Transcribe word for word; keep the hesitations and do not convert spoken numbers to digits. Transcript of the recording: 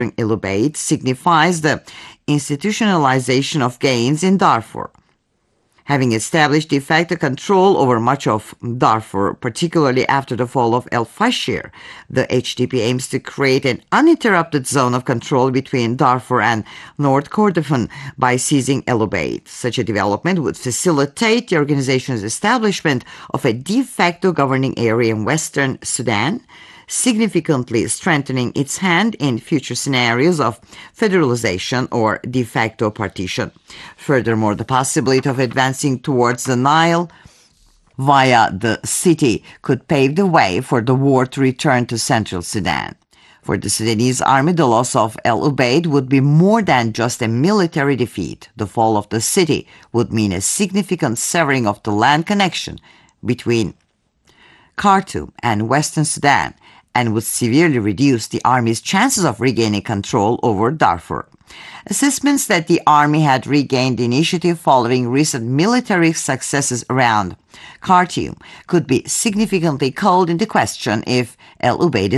El Ubaid signifies the institutionalization of gains in Darfur. Having established de facto control over much of Darfur, particularly after the fall of al-Fashir, the H D P aims to create an uninterrupted zone of control between Darfur and North Kordofan by seizing El Ubaid. Such a development would facilitate the organization's establishment of a de facto governing area in Western Sudan, significantly strengthening its hand in future scenarios of federalization or de facto partition. Furthermore, the possibility of advancing towards the Nile via the city could pave the way for the war to return to Central Sudan. For the Sudanese army, the loss of El Ubaid would be more than just a military defeat. The fall of the city would mean a significant severing of the land connection between Khartoum and Western Sudan, and would severely reduce the army's chances of regaining control over Darfur. Assessments that the army had regained the initiative following recent military successes around Khartoum could be significantly called into question if El Ubaid is